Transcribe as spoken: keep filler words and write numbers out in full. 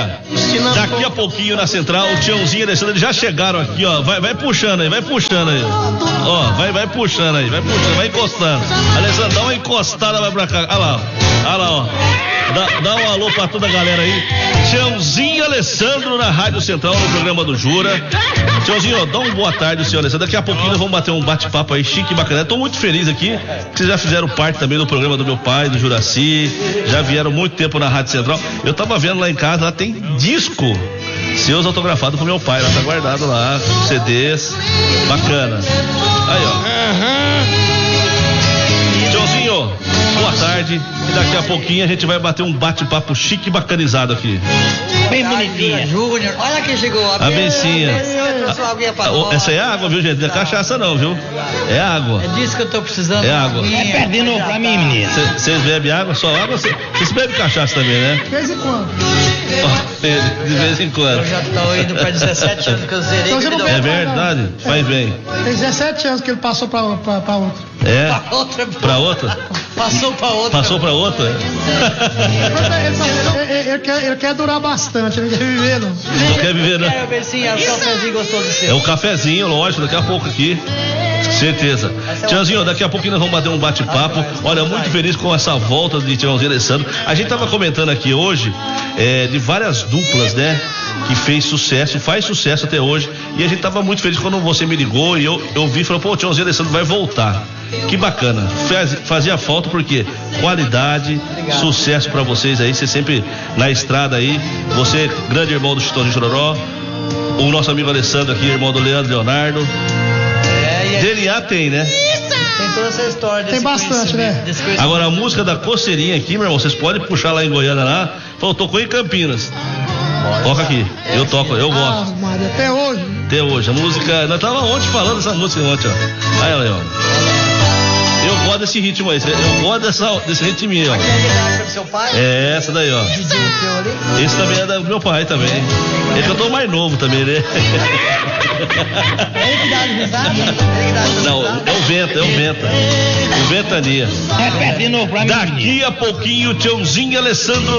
Olha, daqui a pouquinho na central, o Tiãozinho e a Alessandra, eles já chegaram aqui, ó. Vai, vai puxando aí, vai puxando aí. Ó, vai, vai puxando aí, vai puxando, vai encostando. Alessandra, dá uma encostada, vai pra cá. Olha lá, ó. Olha lá, ó. Dá, dá um alô pra toda a galera aí. Tiãozinho e Alessandro na Rádio Central, no programa do Jura. Tiãozinho, ó, dá uma boa tarde, senhor Alessandro. Daqui a pouquinho nós vamos bater um bate-papo aí chique e bacana. Eu tô muito feliz aqui, que vocês já fizeram parte também do programa do meu pai, do Juraci. Já vieram muito tempo na Rádio Central. Eu tava vendo lá em casa, lá tem disco seus autografados com meu pai, lá tá guardado lá, C Ds. Bacana. Aí, ó. Tiãozinho, boa tarde. E daqui a pouquinho a gente vai bater um bate-papo chique e bacanizado aqui. Bem bonitinha. Júnior, olha quem chegou. A Bencinha. Essa é água, viu, gente? Não é cachaça não, viu? É água. É disso que eu tô precisando. É água. É perto de novo pra mim, menino. Vocês bebem água? Só água? Vocês bebem cachaça também, né? De vez em quando. De vez em quando. Eu já tô indo pra dezessete anos que eu zerei. Então, você não É verdade? Faz bem. Tem dezessete anos que ele passou pra, pra, pra outra. É? Pra outra. Pra outra? Passou pra outra. Passou pra outra? Ele, ele, ele, quer, ele quer durar bastante, ele não quer viver, não. Não quer viver, não? Quero ver sim, é o cafezinho gostoso de ser. É o cafezinho, lógico, daqui a pouco aqui. Certeza. Tiãozinho, daqui a pouquinho nós vamos bater um bate-papo. Olha, muito feliz com essa volta de Tiãozinho e Alessandro. A gente tava comentando aqui hoje é, de várias duplas, né? Que fez sucesso, faz sucesso até hoje. E a gente tava muito feliz quando você me ligou e eu, eu vi e falei, pô, o Tiãozinho e Alessandro vai voltar. Que bacana. Faz, fazia falta porque qualidade, obrigado. Sucesso pra vocês aí. Você sempre na estrada aí. Você, grande irmão do Chitãozinho Chororó. O nosso amigo Alessandro aqui, irmão do Leandro Leonardo. D N A tem, né? Tem toda essa história desse Tem bastante, né? Agora a música da coceirinha aqui, meu irmão, vocês podem puxar lá em Goiânia lá. Falou, tocou em Campinas. Toca aqui, eu toco, eu gosto. Ah, Maria, até hoje. Até hoje, a música, nós tava ontem falando dessa música ontem, ó. Aí, olha, ó. Eu gosto desse ritmo aí, eu gosto dessa, desse ritminho, ó. É seu pai? É, essa daí, ó. Esse também é do meu pai também. Ele cantou mais novo também, né? Ele que dá a risada? Não, é o Venta, é o Venta. O Ventania. É perto de novo pra mim. Daqui a pouquinho, Tiãozinho e Alessandro